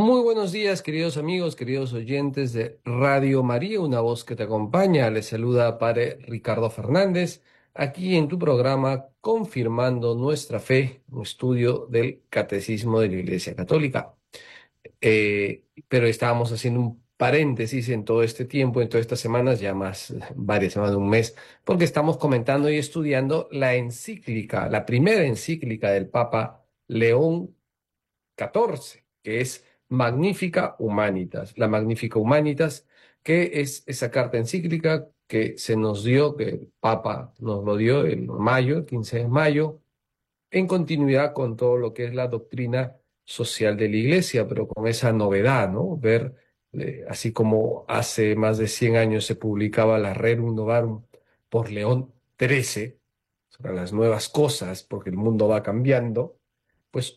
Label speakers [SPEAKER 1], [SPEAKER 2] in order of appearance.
[SPEAKER 1] Muy buenos días, queridos amigos, queridos oyentes de Radio María, una voz que te acompaña. Les saluda Padre Ricardo Fernández, aquí en tu programa Confirmando Nuestra Fe, un estudio del Catecismo de la Iglesia Católica. Pero estábamos haciendo un paréntesis en todo este tiempo, en todas estas semanas, ya más varias semanas, un mes, porque estamos comentando y estudiando la encíclica, la primera encíclica del Papa León XIV, que es Magnifica Humanitas. La Magnifica Humanitas, que es esa carta encíclica que se nos dio, que el Papa nos lo dio en mayo, el 15 de mayo, en continuidad con todo lo que es la doctrina social de la Iglesia, pero con esa novedad, ¿no? Ver, así como hace más de 100 años se publicaba la Rerum Novarum por León XIII, sobre las nuevas cosas, porque el mundo va cambiando,